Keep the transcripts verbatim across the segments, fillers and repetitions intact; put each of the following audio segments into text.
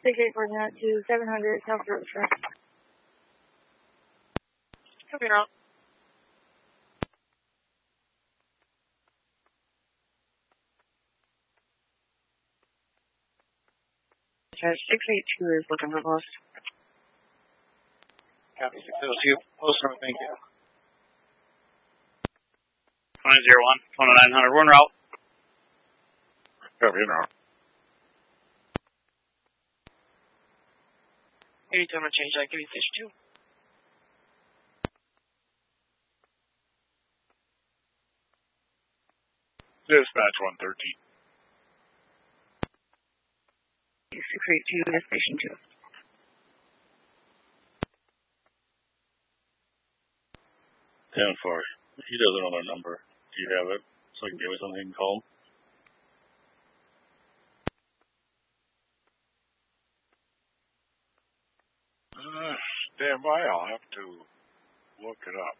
six eight four nine two seven hundred South Road, sir. Copy now. Okay, six eight two is looking at lost. Copy six oh two. Close enough, thank you. Twenty zero one, twenty nine hundred, one route. Copy now. Anytime I change that, give me station two. Dispatch one thirteen. six eight two to station two. ten four. He doesn't know my number. Do you have it? So I can give me something and call him? Uh, stand by. I'll have to look it up.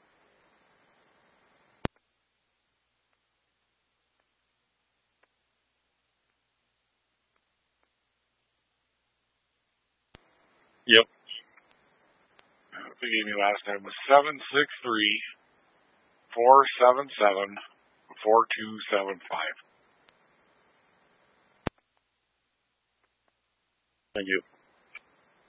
Yep. They gave me last time was seven six three four seven seven four two seven five. Thank you.